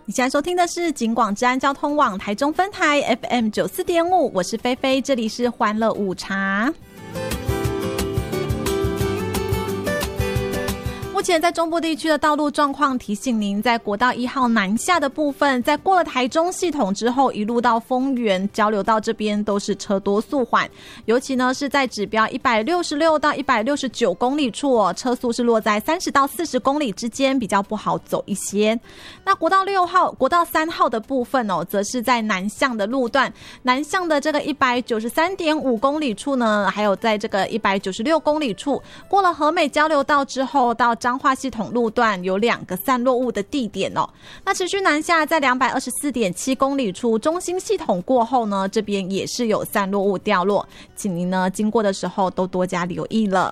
你现在收听的是警广治安交通网台中分台 FM 94.5，我是菲菲，这里是欢乐午茶。目前在中部地区的道路状况，提醒您在国道1号南下的部分，在过了台中系统之后，一路到丰原交流道这边都是车多速缓，尤其呢是在指标166到169公里处车速是落在30到40公里之间，比较不好走一些。那国道6号、国道3号的部分则是在南向的路段，南向的这个193.5公里处呢，还有在这个196公里处，过了和美交流道之后，到彰化系统路段有2个散落物的地点那持续南下在224.7公里处，中心系统过后呢，这边也是有散落物掉落，请您呢经过的时候都多加留意了。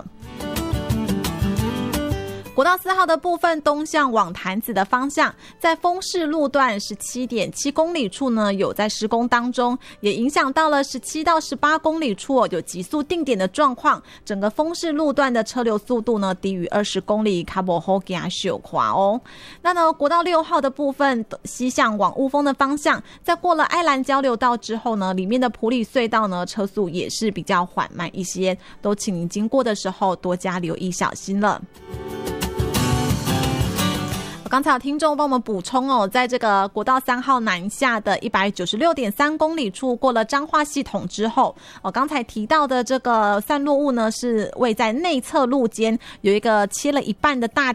国道4号的部分，东向往潭子的方向，在丰市路段17.7公里处呢，有在施工当中，也影响到了17到18公里处有急速定点的状况，整个丰市路段的车流速度呢低于20公里，卡不好给它修垮那呢，国道6号的部分，西向往雾峰的方向，在过了爱兰交流道之后呢，里面的埔里隧道呢，车速也是比较缓慢一些，都请您经过的时候多加留意小心了。刚才有听众帮我们补充在这个国道3号南下的196.3公里处，过了彰化系统之后刚才提到的这个散落物呢，是位在内侧路肩有一个切了一半的大